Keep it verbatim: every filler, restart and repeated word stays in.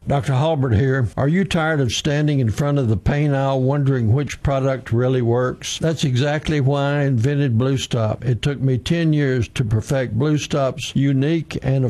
Doctor Halbert here. Are you tired of standing in front of the paint aisle wondering which product really works? That's exactly why I invented Blue Stop. It took me ten years to perfect Blue Stop's unique and